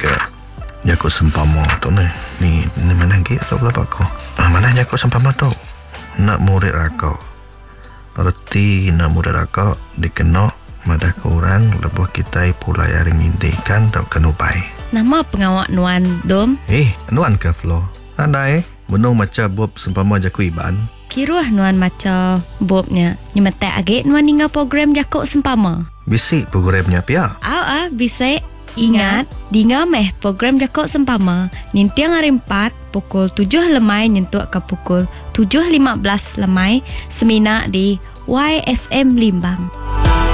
ke Jakut sempama tu ni mana lagi atau berapa kau? Mana Jakut sempama tu? Nak murid rakau. Berarti nak murid rakau dikena madah korang lebuh kita pulai hari ngintikan tak kenupai. Nama pengawak Nuan Dom? Nuan ke Flo? Ada menung macam Bob sempama Jakut Iban. Kiruah Nuan macam Bobnya. Nyemetek agak Nuan tinggal program Jakut sempama. Bisik programnya pia. Bisik. Ingat, dinga meh program Jakut sempama. Nintiang hari 4 pukul 7 lemai nyentuk ke pukul 7.15 lemai semina di YFM Limbang.